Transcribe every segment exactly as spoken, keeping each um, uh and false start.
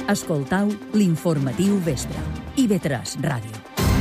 Escoltau l'informatiu vespre. I ve tres Ràdio.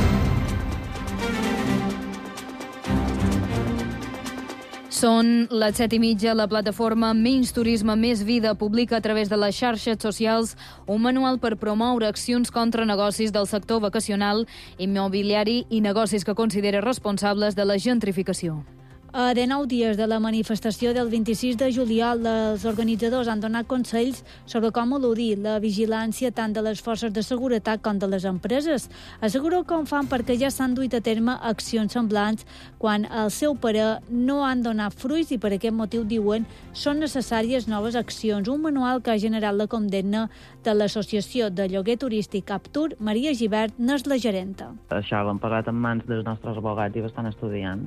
Són les set i mitja. La plataforma Menys Turisme, Més Vida publica a través de les xarxes socials un manual per promoure accions contra negocis del sector vacacional, immobiliari i negocis que considera responsables de la gentrificació. A dinou dies de la manifestació del vint-i-sis de juliol, els organitzadors han donat consells sobre com eludir la vigilància tant de les forces de seguretat com de les empreses. Assegura que ho fan perquè ja s'han duit a terme accions semblants quan, al seu parer, no han donat fruits i per aquest motiu, diuen, són necessàries noves accions. Un manual que ha generat la condemna de l'Associació de Lloguer Turístic Aptur. Maria Gibert n'és la gerenta. Això l'han pagat en mans dels nostres abogats i l'estan estudiant.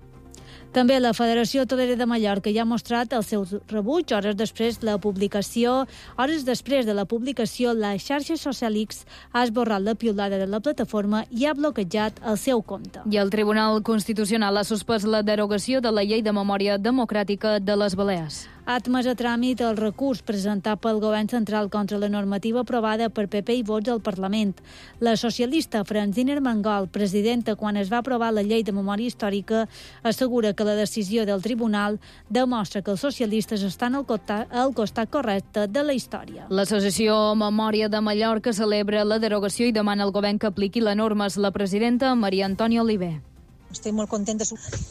També la Federació Hotelera de Mallorca ja ha mostrat el seu rebuig hores després de la publicació. Hores després de la publicació, la xarxa social X ha esborrat la piulada de la plataforma i ha bloquejat el seu compte. I el Tribunal Constitucional ha suspès la derogació de la Llei de Memòria Democràtica de les Balears. Ha admès a tràmit el recurs presentat pel Govern Central contra la normativa aprovada per P P i Vots al Parlament. La socialista Francina Armengol, presidenta quan es va aprovar la Llei de Memòria Històrica, assegura que la decisió del tribunal demostra que els socialistes estan al costat, al costat correcte de la història. L'Associació Memòria de Mallorca celebra la derogació i demana al govern que apliqui la norma. La presidenta Maria Antònia Oliver. Estic molt contenta.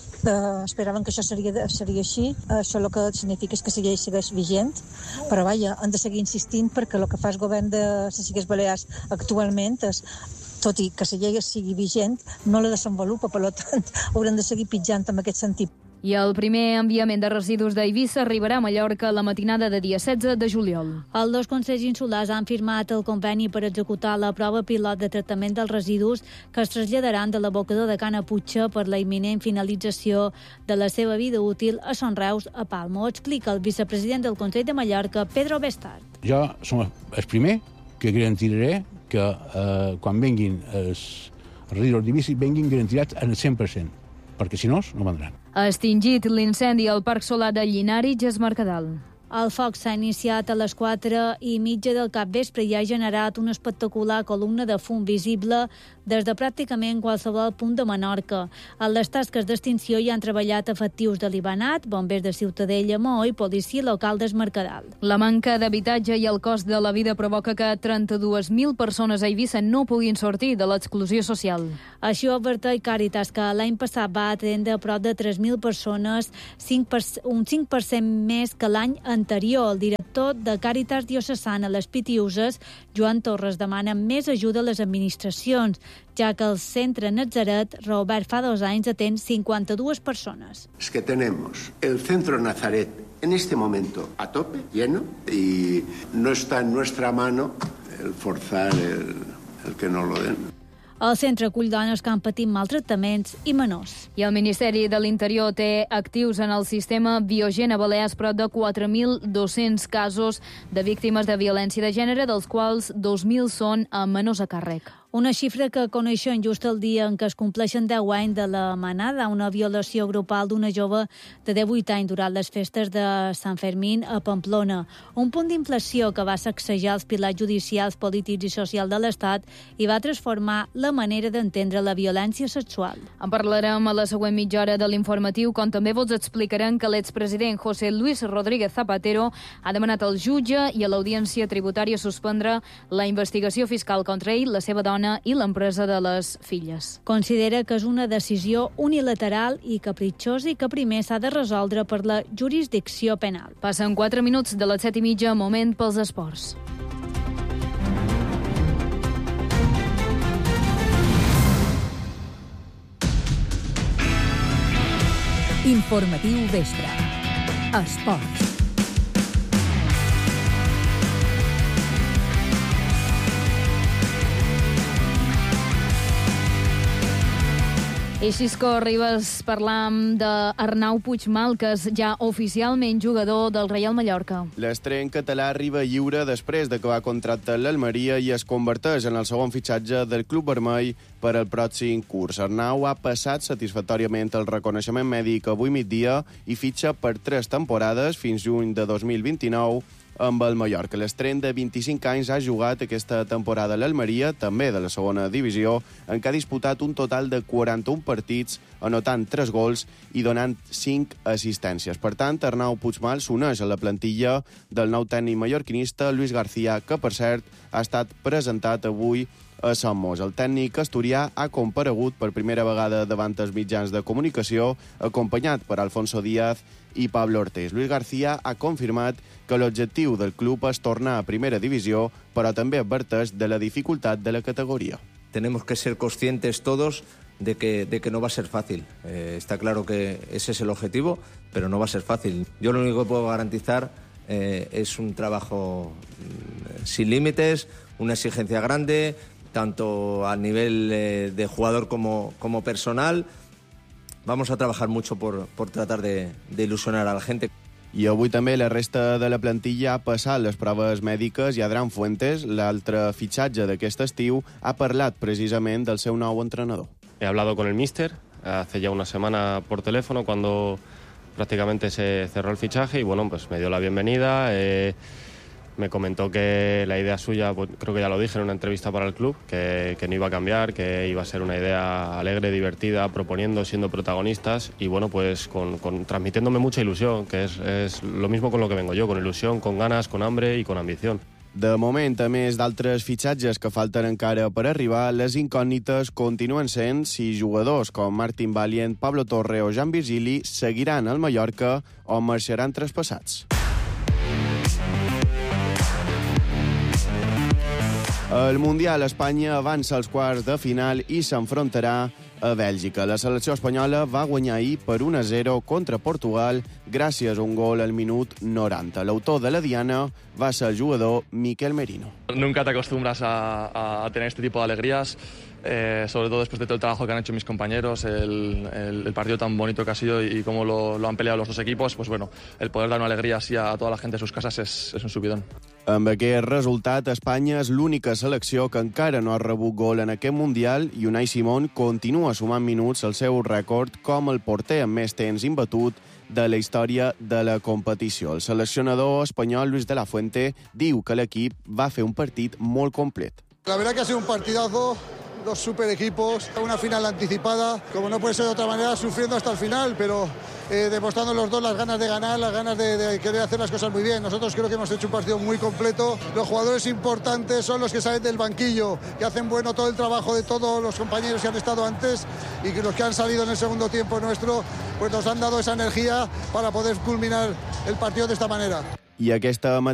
Uh, esperaven que això seria, seria així. Uh, això el que significa és que la llei segueix vigent, però vaja, han de seguir insistint perquè el que fa el govern de les Illes Balears actualment és, tot i que la llei sigui vigent, no la desenvolupa, per tant, haurem de seguir pitjant en aquest sentit. I el primer enviament de residus d'Eivissa arribarà a Mallorca la matinada de dia setze de juliol. Els dos consells insulars han firmat el conveni per executar la prova pilot de tractament dels residus que es traslladaran de l'abocador de Cana Puigxa per la imminent finalització de la seva vida útil a Son Reus, a Palma. Ho explica el vicepresident del Consell de Mallorca, Pedro Bestart. Jo som el primer que garantiré que eh, quan venguin els residus d'Eivissa venguin garantirats al cent per cent, perquè si no, no vendran. Ha extingit l'incendi al Parc Solar de Llinari, Ges Mercadal. El foc s'ha iniciat a les quatre i mitja del capvespre i ha generat una espectacular columna de fum visible des de pràcticament qualsevol punt de Menorca. En les tasques d'extinció hi han treballat efectius de l'Ibanat, bombers de Ciutadella, Maó i policia local del Mercadal. La manca d'habitatge i el cost de la vida provoca que trenta-dues mil persones a Eivissa no puguin sortir de l'exclusió social. Així ho adverteix Càritas, que l'any passat va atendre a prop de tres mil persones, cinc per cent, un cinc per cent més que l'any anterior. El director de Càritas Diocesana, les Pitiuses, Joan Torres, demana més ajuda a les administracions, ja que el centre Nazaret, reobert fa dos anys, atén cincuenta-dues persones. Es que tenemos el centro Nazaret en este momento a tope, lleno, y no está en nuestra mano el forzar el, el que no lo den. El centre acull dones que han patit maltractaments i menors. I el Ministeri de l'Interior té actius en el sistema Biogen a Balears prop de quatre mil dos-cents casos de víctimes de violència de gènere, dels quals dos mil són a menors a càrrec. Una xifra que coneixen just el dia en què es compleixen deu anys de la manada, una violació grupal d'una jove de divuit anys durant les festes de Sant Fermín a Pamplona. Un punt d'inflació que va sacsejar els pilars judicials, polítics i socials de l'Estat i va transformar la manera d'entendre la violència sexual. En parlarem a la següent mitja hora de l'informatiu, com també vos explicarem que l'expresident José Luis Rodríguez Zapatero ha demanat al jutge i a l'Audiència Tributària suspendre la investigació fiscal contra ell, la seva dona i l'empresa de les filles. Considera que és una decisió unilateral i capritxosa i que primer s'ha de resoldre per la jurisdicció penal. Passen quatre minuts de les set i mitja, moment pels esports. Informatiu vespre. Esports. I Xisco Ribas, parlam d'Arnau Puigmal, que és ja oficialment jugador del Reial Mallorca. L'estrent català arriba lliure després d'acabar contracte a l'Almeria i es converteix en el segon fitxatge del club vermell per al pròxim curs. Arnau ha passat satisfactòriament el reconeixement mèdic avui migdia i fitxa per tres temporades fins juny de dos mil vint-i-nou amb el Mallorca. L'estreny de vint-i-cinc anys ha jugat aquesta temporada a l'Almeria, també de la segona divisió, en què ha disputat un total de quaranta-un partits, anotant tres gols i donant cinc assistències. Per tant, Arnau Puigmal s'uneix a la plantilla del nou tècnic mallorquinista Luis García, que, per cert, ha estat presentat avui a Somos. El tècnic asturià ha comparegut per primera vegada davant els mitjans de comunicació, acompanyat per Alfonso Díaz i Pablo Ortiz. Luis García ha confirmat que l'objectiu del club és tornar a primera divisió, però també adverteix de la dificultat de la categoría. Tenemos que ser conscientes todos de que, de que no va a ser fácil. Eh, está claro que ese es el objetivo, pero no va a ser fácil. Yo lo único que puedo garantizar eh, es un trabajo sin límites, una exigencia grande, tanto a nivel eh, de jugador como, como personal. Vamos a trabajar mucho por, por tratar de, de ilusionar a la gente. I avui també la resta de la plantilla ha passat les proves mèdiques i Adrián Fuentes, l'altre fitxatge d'aquest estiu, ha parlat precisament del seu nou entrenador. He hablado con el míster hace ya una semana por teléfono cuando prácticamente se cerró el fichaje y bueno, pues me dio la bienvenida. Eh, Me comentó que la idea suya, pues, creo que ya lo dije en una entrevista para el club, que, que no iba a cambiar, que iba a ser una idea alegre, divertida, proponiendo, siendo protagonistas y bueno, pues con, con, transmitiéndome mucha ilusión, que es, es lo mismo con lo que vengo yo, con ilusión, con ganas, con hambre y con ambición. De moment, a més d'altres fitxatges que falten encara per arribar, les incògnites continuen sent si jugadors com Martín Valient, Pablo Torre o Jean Virgili seguiran al Mallorca o marxaran traspassats. El Mundial Espanya avança als quarts de final i s'enfrontarà a Bèlgica. La selecció espanyola va guanyar ahir per un a zero contra Portugal gràcies a un gol al minut noranta. L'autor de la diana va ser el jugador Miquel Merino. Nunca te acostumbras a, a tener este tipo de alegrías. Eh, sobre todo después de todo el trabajo que han hecho mis compañeros, el, el, el partido tan bonito que ha sido y, y cómo lo, lo han peleado los dos equipos, pues bueno, el poder dar una alegría así a toda la gente de sus casas es, es un subidón. Amb aquest resultat, Espanya és l'única selecció que encara no ha rebut gol en aquest Mundial i Unai Simón continua sumant minuts al seu rècord com el porter amb més temps imbatut de la història de la competició. El seleccionador espanyol Luis de la Fuente diu que l'equip va fer un partit molt complet. La verdad que ha sido un partidazo. Dos super equipos, una final anticipada, como no puede ser de otra manera, sufriendo hasta el final, pero eh, demostrando los dos las ganas de ganar, las ganas de, de querer hacer las cosas muy bien. Nosotros creo que hemos hecho un partido muy completo. Los jugadores importantes son los que salen del banquillo, que hacen bueno todo el trabajo de todos los compañeros que han estado antes y que los que han salido en el segundo tiempo nuestro, pues nos han dado esa energía para poder culminar el partido de esta manera. I aquesta